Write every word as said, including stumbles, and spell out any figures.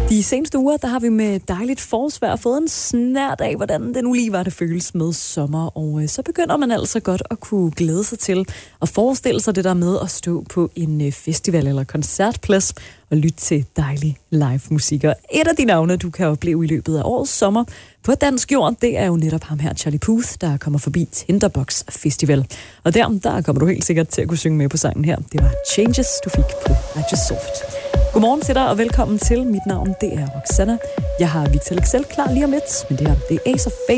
De seneste uger, der har vi med dejligt forårsvejr fået en snert af, hvordan det nu lige var, det føles med sommer. Og så begynder man altså godt at kunne glæde sig til at forestille sig det der med at stå på en festival eller koncertplads og lytte til dejlig live musik. Og et af de navne, du kan opleve i løbet af årets sommer på dansk jord, det er jo netop ham her, Charlie Puth, der kommer forbi Tinderbox Festival. Og der, der kommer du helt sikkert til at kunne synge med på sangen her. Det var Changes, du fik på Radio Soft. Godmorgen til dig, og velkommen til. Mit navn, det er Roxanna. Jeg har Victor Lexell klar lige om lidt, men det her, det er Ace of Base.